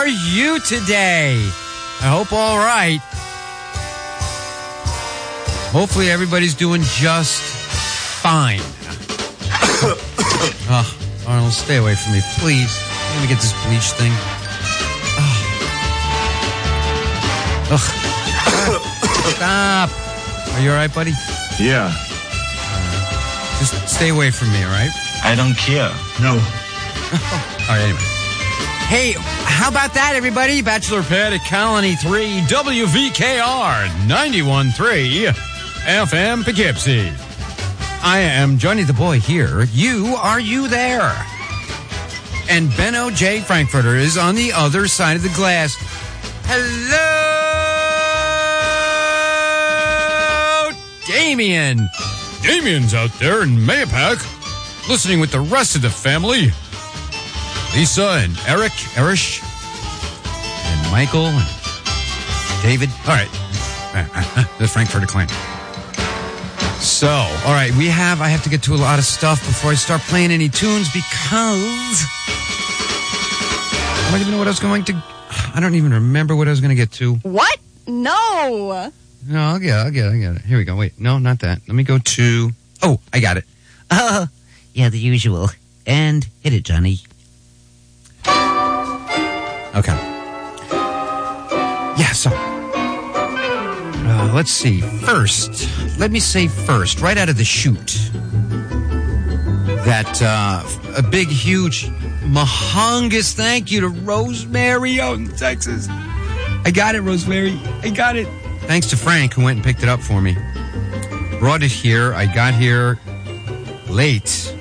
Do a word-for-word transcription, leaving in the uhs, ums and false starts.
are you today? I hope all right. Hopefully everybody's doing just fine. Oh, Arnold, stay away from me, please. Let me get this bleach thing. Oh. Ugh. Stop. Are you all right, buddy? Yeah. Uh, just stay away from me, all right? I don't care. No. All right, anyway. Hey, how about that, everybody? Bachelor Pad at Colony three, W V K R ninety-one point three F M Poughkeepsie. I am Johnny the Boy here. You, are you there? And Benno J. Frankfurter is on the other side of the glass. Hello, Damien. Damien's out there in Mayapack, listening with the rest of the family. Lisa and Eric, Erish, and Michael, and David. All right. The Frankfurter clan. So, all right, we have, I have to get to a lot of stuff before I start playing any tunes because I don't even know what I was going to, I don't even remember what I was going to get to. What? No. No, I'll get it, I'll get it, I'll get it. Here we go. Wait, no, not that. Let me go to, oh, I got it. Oh, yeah, the usual. And hit it, Johnny. Okay. Yeah, so, uh, let's see. First, let me say first, right out of the chute, that uh, a big, huge, mahongus thank you to Rosemary out in Texas. I got it, Rosemary. I got it. Thanks to Frank, who went and picked it up for me. Brought it here. I got here late.